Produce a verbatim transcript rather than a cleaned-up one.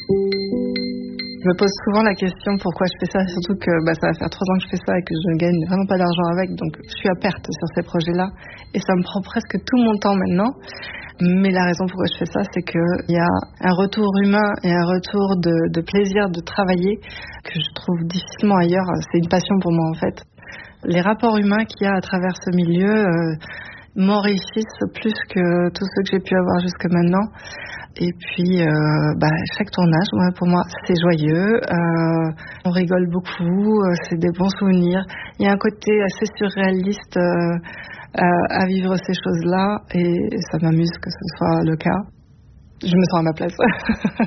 Je me pose souvent la question pourquoi je fais ça, surtout que bah, ça va faire trois ans que je fais ça et que je ne gagne vraiment pas d'argent avec, donc je suis à perte sur ces projets-là et ça me prend presque tout mon temps maintenant. Mais la raison pourquoi je fais ça, c'est qu'il y a un retour humain et un retour de, de plaisir de travailler que je trouve difficilement ailleurs. C'est une passion pour moi en fait. Les rapports humains qu'il y a à travers ce milieu euh, m'enrichissent plus que tous ceux que j'ai pu avoir jusque maintenant. Et puis, euh, bah, chaque tournage, ouais, pour moi, c'est joyeux. Euh, on rigole beaucoup, euh, c'est des bons souvenirs. Il y a un côté assez surréaliste euh, à, à vivre ces choses-là, et ça m'amuse que ce soit le cas. Je me sens à ma place.